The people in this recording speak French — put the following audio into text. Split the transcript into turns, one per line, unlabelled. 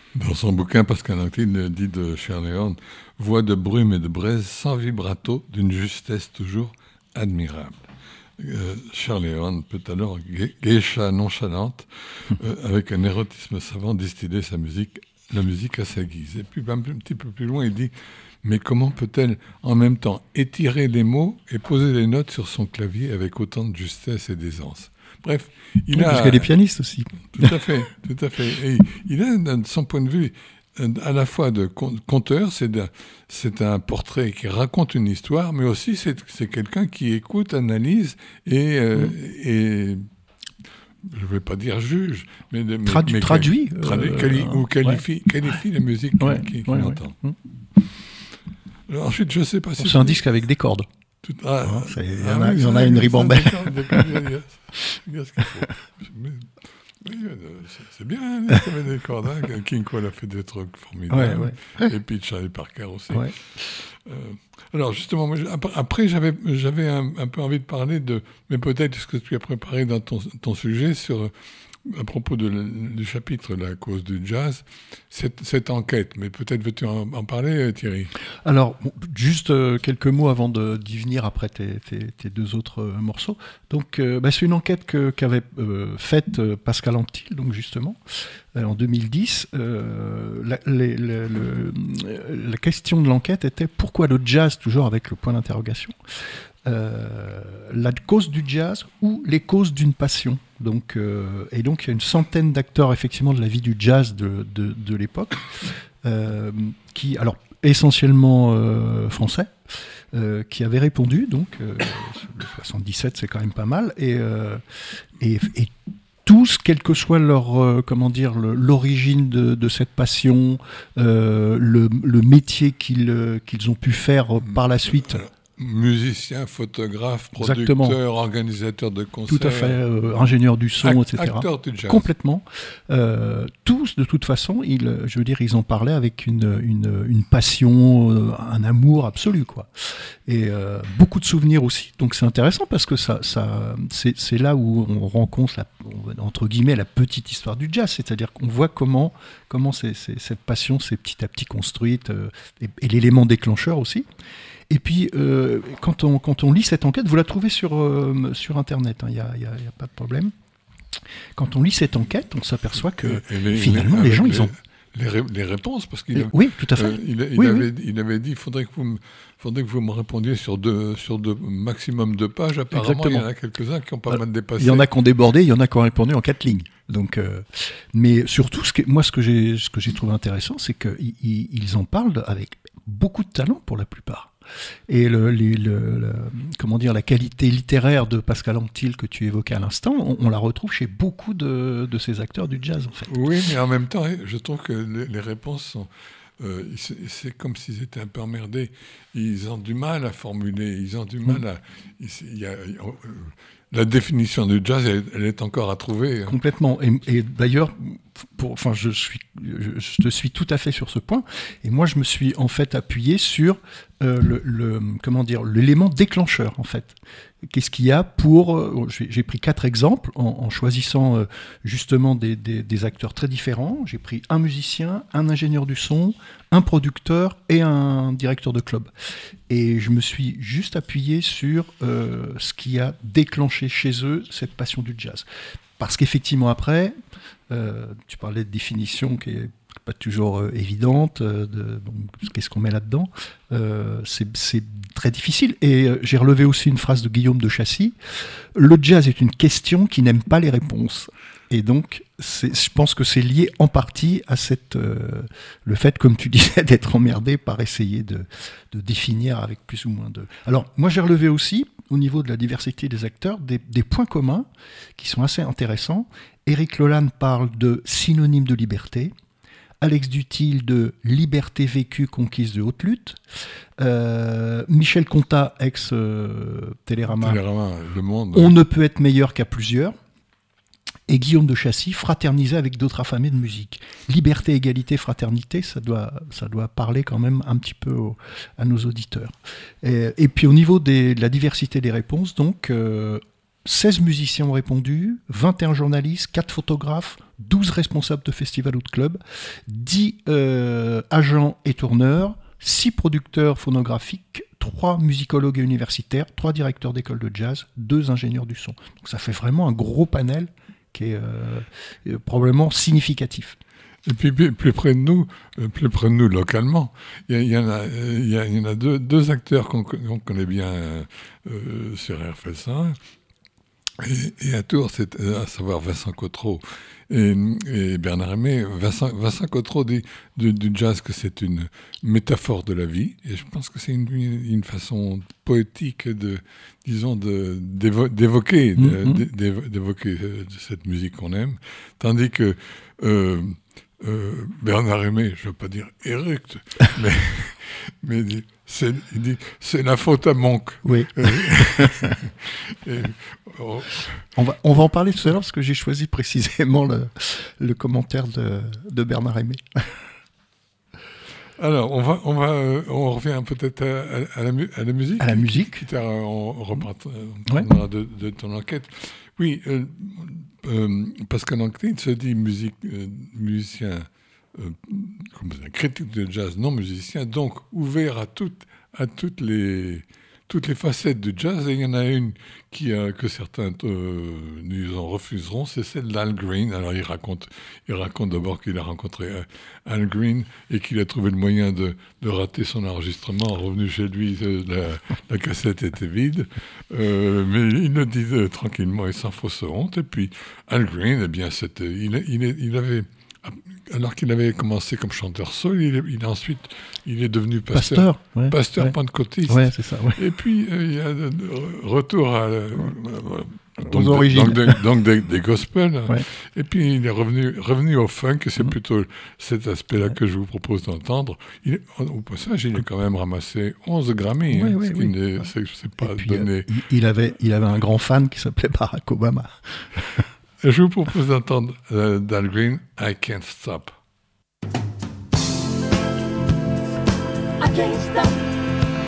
Dans son bouquin, Pascal Anctil dit de Charléon, voix de brume et de braise sans vibrato, d'une justesse toujours admirable. Charléon peut alors, geisha nonchalante, avec un érotisme savant, distiller la musique à sa guise. Et puis un petit peu plus loin, il dit, mais comment peut-elle en même temps étirer les mots et poser les notes sur son clavier avec autant de justesse et d'aisance? Bref,
parce qu'elle est pianiste aussi.
Tout à fait, tout à fait. Et il a, de son point de vue, à la fois de conteur, c'est un portrait qui raconte une histoire, mais aussi c'est quelqu'un qui écoute, analyse et je ne vais pas dire juge, mais
traduit
ou qualifie la musique qu'il entend. Alors, ensuite, je ne sais pas si...
C'est un disque avec des cordes. Il y en a une ribambelle.
C'est bien, ça met des cordes. King Cole a fait des trucs formidables. Et puis Charlie Parker aussi. Alors justement, après j'avais un peu envie de parler de... Mais peut-être ce que tu as préparé dans ton sujet à propos du chapitre La cause du jazz, cette enquête. Mais peut-être veux-tu en parler, Thierry?
Alors, juste quelques mots avant d'y venir après tes deux autres morceaux. Donc, c'est une enquête qu'avait faite Pascal Anctil, donc justement, en 2010. La question de l'enquête était pourquoi le jazz, toujours avec le point d'interrogation, la cause du jazz ou les causes d'une passion. Et donc il y a une centaine d'acteurs effectivement de la vie du jazz de l'époque, qui, alors essentiellement français, qui avaient répondu. Donc le 77 c'est quand même pas mal, et tous, quelle que soit leur l'origine de cette passion, le métier qu'ils ont pu faire par la suite.
Musicien, photographe, producteur, organisateur de concerts.
Tout à fait, ingénieur du son, etc.
Acteur du jazz.
Complètement. Tous, de toute façon, ils en parlaient avec une passion, un amour absolu, quoi. Et beaucoup de souvenirs aussi. Donc c'est intéressant parce que c'est là où on rencontre, entre guillemets, la petite histoire du jazz. C'est-à-dire qu'on voit comment cette passion s'est petit à petit construite, et l'élément déclencheur aussi. Et puis, quand on lit cette enquête, vous la trouvez sur Internet, il n'y a pas de problème. Quand on lit cette enquête, on s'aperçoit que finalement, les gens, ils ont...
Les réponses, parce qu'il
oui, tout à fait.
Il avait dit, il faudrait que vous me répondiez sur deux maximum 2 pages. Apparemment, exactement. Il y en a quelques-uns qui ont pas mal dépassé.
Il y en a qui ont débordé, il y en a qui ont répondu en 4 lignes. Donc, mais surtout, ce que j'ai trouvé intéressant, c'est qu'ils en parlent avec beaucoup de talent pour la plupart. Et la qualité littéraire de Pascal Anctil que tu évoquais à l'instant, on la retrouve chez beaucoup de ces acteurs du jazz, en fait.
Oui, mais en même temps, je trouve que les réponses sont... c'est comme s'ils étaient un peu emmerdés. Ils ont du mal à formuler, ils ont du mal à... la définition du jazz, elle est encore à trouver.
Complètement. Et d'ailleurs, je te suis tout à fait sur ce point. Et moi, je me suis en fait appuyé sur l'élément déclencheur, en fait. Qu'est-ce qu'il y a pour... J'ai pris 4 exemples en choisissant justement des acteurs très différents. J'ai pris un musicien, un ingénieur du son, un producteur et un directeur de club. Et je me suis juste appuyé sur ce qui a déclenché chez eux cette passion du jazz. Parce qu'effectivement après, tu parlais de définition qui est pas toujours évidente, qu'est-ce qu'on met là-dedans, c'est très difficile. Et j'ai relevé aussi une phrase de Guillaume de Chassis: le jazz est une question qui n'aime pas les réponses. Et donc, je pense que c'est lié en partie à le fait, comme tu disais, d'être emmerdé par essayer de définir avec plus ou moins de... Alors, moi, j'ai relevé aussi, au niveau de la diversité des acteurs, des points communs qui sont assez intéressants. Éric Lolan parle de synonyme de liberté. Alex Duthil de liberté vécue conquise de haute lutte. Michel Contat, ex-Télérama,
Le Monde.
On ne peut être meilleur qu'à plusieurs. Et Guillaume de Chassis, fraterniser avec d'autres affamés de musique. Liberté, égalité, fraternité, ça doit parler quand même un petit peu à nos auditeurs. Et puis au niveau de la diversité des réponses, donc, 16 musiciens ont répondu, 21 journalistes, 4 photographes, 12 responsables de festivals ou de clubs, 10 agents et tourneurs, 6 producteurs phonographiques, 3 musicologues et universitaires, 3 directeurs d'école de jazz, 2 ingénieurs du son. Donc ça fait vraiment un gros panel qui est probablement significatif.
Et puis plus près de nous localement, il y en a deux acteurs qu'on connaît bien sur RFL5. Et à Tours, c'est à savoir Vincent Cotreau et Bernard Aimé. Vincent Cotreau dit du jazz que c'est une métaphore de la vie, et je pense que c'est une façon poétique d'évoquer cette musique qu'on aime, tandis que Bernard Aimé, je ne veux pas dire éructe, mais il dit c'est la faute à Monk.
Oui. On va en parler tout à l'heure parce que j'ai choisi précisément le commentaire de Bernard Aimé.
Alors, on revient peut-être à la musique.
À la musique.
On repartira de ton enquête. Oui, parce qu'en enquête, il se dit musicien, comme un critique de jazz, non musicien, donc ouvert à toutes les facettes du jazz, et il y en a une que certains nous en refuseront, c'est celle d'Al Green. Alors il raconte d'abord qu'il a rencontré Al Green et qu'il a trouvé le moyen de rater son enregistrement. Revenu chez lui, la cassette était vide, mais il le dit tranquillement et sans fausse honte. Et puis Al Green, eh bien, il avait... Alors qu'il avait commencé comme chanteur soul, il est devenu pasteur pentecôtiste.
Ouais, c'est ça. Ouais.
Et puis il y a retour
aux origines.
Donc des gospels.
Ouais.
Et puis il est revenu au funk. Et c'est plutôt cet aspect-là que je vous propose d'entendre. Au passage, il a quand même ramassé 11 Grammy. C'est pas
puis,
donné.
Il avait un grand fan qui s'appelait Barack Obama.
Je vous propose d'entendre d'Al Green, I Can't Stop.
I can't stop.